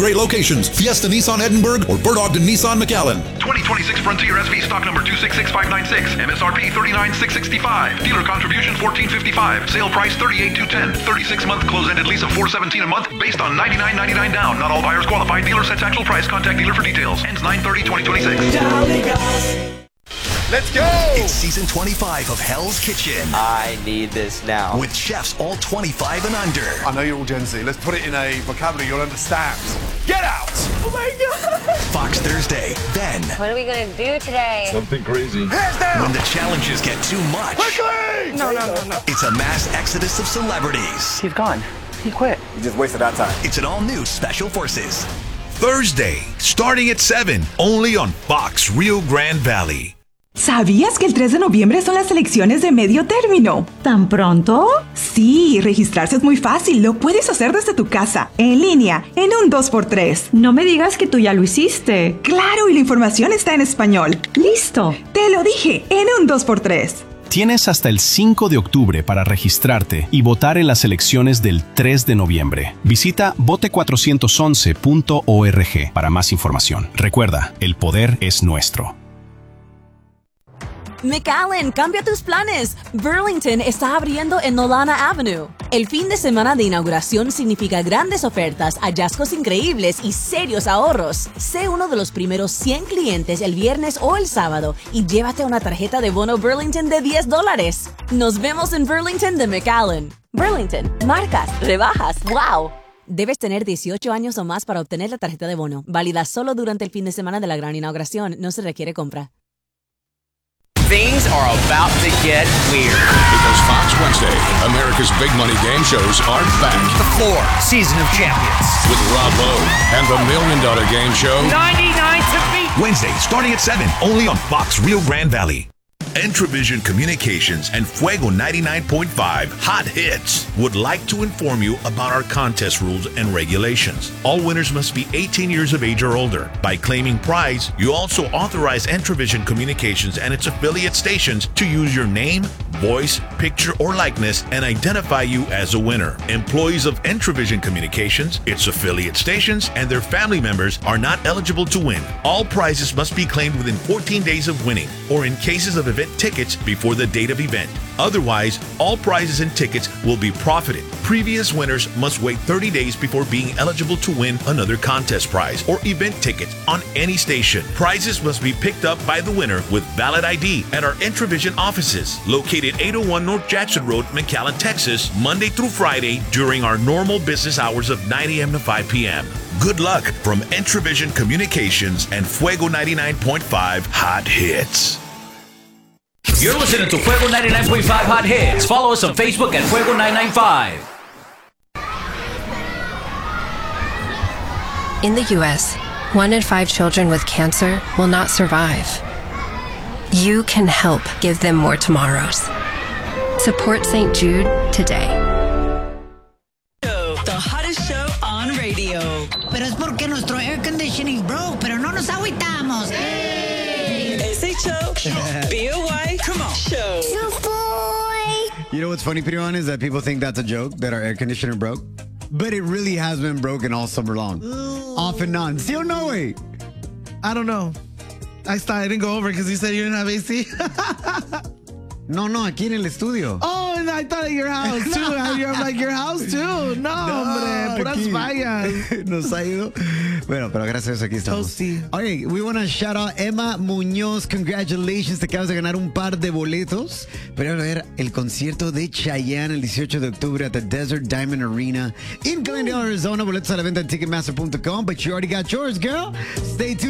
great locations: Fiesta Nissan Edinburgh or Bert Ogden Nissan McAllen. 2026 Frontier SV stock number 266596. MSRP $39,665. Dealer contribution $1455. Sale price $38,210. 36-month close-ended lease of $417 a month based on $99.99 down. Not all buyers qualify. Dealer sets actual price. Contact dealer for details. Ends 9/30/2026. Let's go! It's season 25 of Hell's Kitchen. I need this now. With chefs all 25 and under. I know you're all Gen Z. Let's put it in a vocabulary you'll understand. Get out! Oh my God! Fox Thursday. Then. What are we going to do today? Something crazy. Hands down! When the challenges get too much. Quickly! No. It's a mass exodus of celebrities. He's gone. He quit. You just wasted our time. It's an all-new Special Forces. Thursday, starting at 7, only on Fox Rio Grande Valley. ¿Sabías que el 3 de noviembre son las elecciones de medio término? ¿Tan pronto? Sí, registrarse es muy fácil. Lo puedes hacer desde tu casa, en línea, en un 2x3. No me digas que tú ya lo hiciste. Claro, y la información está en español. ¡Listo! Te lo dije, en un 2x3. Tienes hasta el 5 de octubre para registrarte y votar en las elecciones del 3 de noviembre. Visita vote411.org para más información. Recuerda, el poder es nuestro. McAllen, cambia tus planes. Burlington está abriendo en Nolana Avenue. El fin de semana de inauguración significa grandes ofertas, hallazgos increíbles y serios ahorros. Sé uno de los primeros 100 clientes el viernes o el sábado y llévate una tarjeta de bono Burlington de $10. Nos vemos en Burlington de McAllen. Burlington, marcas, rebajas, ¡wow! Debes tener 18 años o más para obtener la tarjeta de bono. Válida solo durante el fin de semana de la gran inauguración. No se requiere compra. Things are about to get weird. Because Fox Wednesday, America's big money game shows are back. The Floor, Season of Champions. With Rob Lowe and the $1 Million Game Show. 99 to beat. Wednesday, starting at 7, only on Fox Rio Grande Valley. Entravision Communications and Fuego 99.5 Hot Hits would like to inform you about our contest rules and regulations. All winners must be 18 years of age or older. By claiming prize, you also authorize Entravision Communications and its affiliate stations to use your name, voice, picture, or likeness and identify you as a winner. Employees of Entravision Communications, its affiliate stations, and their family members are not eligible to win. All prizes must be claimed within 14 days of winning, or in cases of event tickets before the date of event. Otherwise, all prizes and tickets will be profited. Previous winners must wait 30 days before being eligible to win another contest prize or event tickets on any station. Prizes must be picked up by the winner with valid ID at our Entravision offices, located 801 North Jackson Road, McAllen, Texas, Monday through Friday during our normal business hours of 9 a.m. to 5 p.m. Good luck from Entravision Communications and Fuego 99.5 Hot Hits. You're listening to Fuego 99.5 Hot Hits. Follow us on Facebook at Fuego 995. In the U.S., 1 in 5 children with cancer will not survive. You can help give them more tomorrows. Support St. Jude today. The hottest show on radio. Pero es porque nuestro air conditioning broke, pero no nos agüitamos. S-H-O-B-O-Y, come on, show. You know what's funny, Piruan, is that people think that's a joke, that our air conditioner broke. But it really has been broken all summer long. Off and on. ¿Sí o no, way? I don't know. I didn't go over because you said you didn't have AC. No, aquí en el estudio. Oh, and I thought at your house too. I'm like, your house too. No, hombre, puras fallas. Nos ha ido. Bueno, pero gracias a Dios aquí estamos. Toasty. Okay, we want to shout out Emma Muñoz. Congratulations, te acabas de ganar un par de boletos. Pero a ver, el concierto de Chayanne el 18 de octubre at the Desert Diamond Arena in Glendale, Arizona. Boletos a la venta en Ticketmaster.com. But you already got yours, girl. Stay tuned.